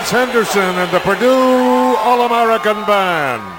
Lance Henderson and the Purdue All-American Band.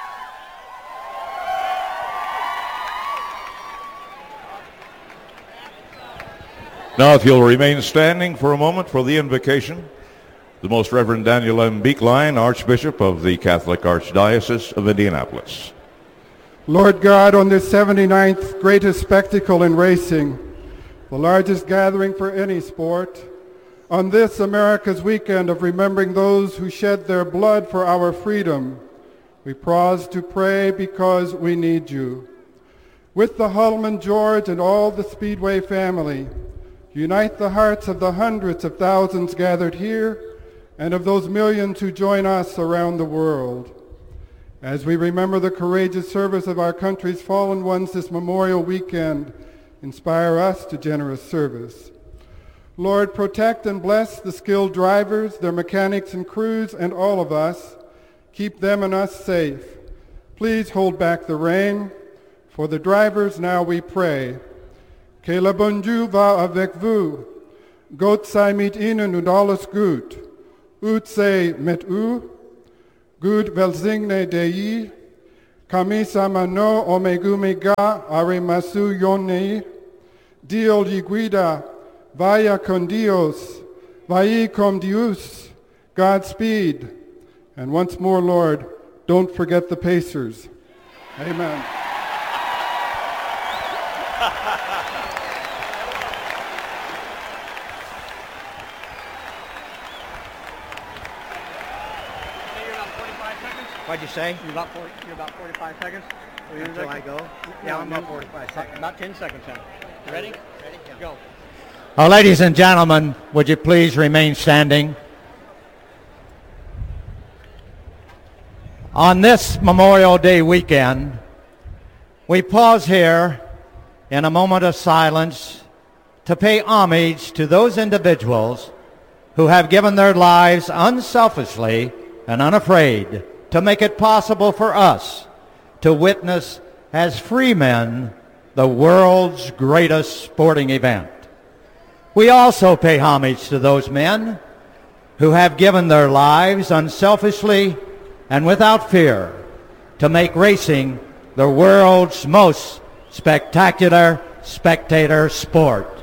Now, if you'll remain standing for a moment for the invocation, the Most Reverend Daniel M. Beekline, Archbishop of the Catholic Archdiocese of Indianapolis. Lord God, on this 79th greatest spectacle in racing, the largest gathering for any sport, on this America's weekend of remembering those who shed their blood for our freedom, we pause to pray because we need you. With the Hullman, George, and all the Speedway family, unite the hearts of the hundreds of thousands gathered here and of those millions who join us around the world. As we remember the courageous service of our country's fallen ones this Memorial Weekend, inspire us to generous service. Lord, protect and bless the skilled drivers, their mechanics and crews, and all of us. Keep them and us safe. Please hold back the rain. For the drivers now we pray. Que le bon Dieu va avec vous. Gott sei mit ihnen und alles gut. Ut sei mit u. Gud velsigne Dei. Kamisama no omegumega arimasu yoni. Dio li guida. Vaya con Dios. Vai con Dios. Godspeed. And once more, Lord, don't forget the Pacers. Amen. What'd you say? You're about 45 seconds. Until I go? Yeah, I'm about 45 seconds. About 10 seconds, then. You ready? Ready? Go. Ladies and gentlemen, would you please remain standing? On this Memorial Day weekend, we pause here in a moment of silence to pay homage to those individuals who have given their lives unselfishly and unafraid to make it possible for us to witness as free men the world's greatest sporting event. We also pay homage to those men who have given their lives unselfishly and without fear to make racing the world's most spectacular spectator sport.